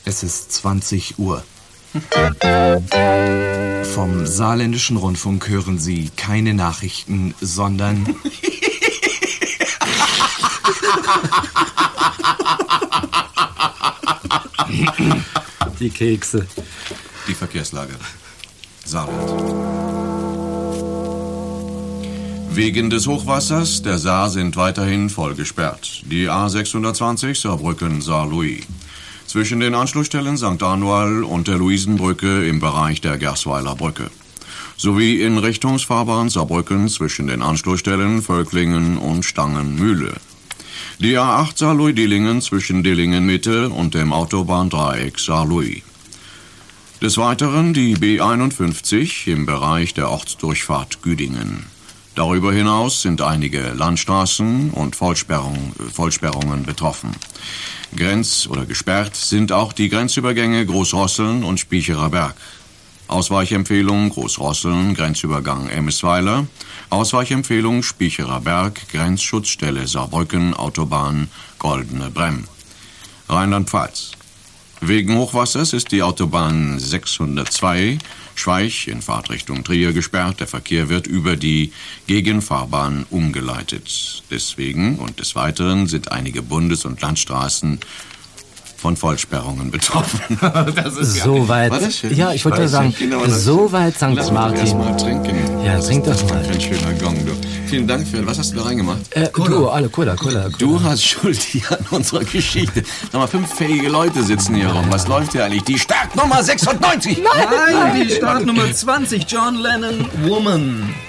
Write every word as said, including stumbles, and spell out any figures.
Es ist zwanzig Uhr. Vom Saarländischen Rundfunk hören Sie keine Nachrichten, sondern... Die Kekse. Die Verkehrslage. Saarland. Wegen des Hochwassers der Saar sind weiterhin voll gesperrt. Die A sechshundertzwanzig Saarbrücken-Saarlouis. Zwischen den Anschlussstellen Sankt Anual und der Luisenbrücke im Bereich der Gersweiler Brücke. Sowie in Richtungsfahrbahn Saarbrücken zwischen den Anschlussstellen Völklingen und Stangenmühle. Die A acht Saarlouis-Dillingen zwischen Dillingen-Mitte und dem Autobahndreieck Saarlouis. Des Weiteren die B einundfünfzig im Bereich der Ortsdurchfahrt Güdingen. Darüber hinaus sind einige Landstraßen und Vollsperrung, Vollsperrungen betroffen. Grenz- oder gesperrt sind auch die Grenzübergänge Großrosseln und Spiecherer Berg. Ausweichempfehlung Großrosseln, Grenzübergang Emmesweiler. Ausweichempfehlung Spiecherer Berg, Grenzschutzstelle Saarbrücken, Autobahn Goldene Bremm. Rheinland-Pfalz. Wegen Hochwassers ist die Autobahn sechshundertzwei Schweich in Fahrtrichtung Trier gesperrt. Der Verkehr wird über die Gegenfahrbahn umgeleitet. Deswegen und des Weiteren sind einige Bundes- und Landstraßen von Vollsperrungen betroffen. Das ist so weit. Ja, ich wollte sagen, so weit Sankt Martin. Lass mal trinken. Ja, trink doch mal. Ein schöner Gong, du. Vielen Dank für. Was hast du da reingemacht? Äh, du, alle Cola, Cola, Cola. Du hast Schuld hier an unserer Geschichte. Sag mal, fünf fähige Leute sitzen hier rum. Was läuft hier eigentlich? Die Startnummer sechsundneunzig. Nein, die Startnummer zwanzig. John Lennon, Woman.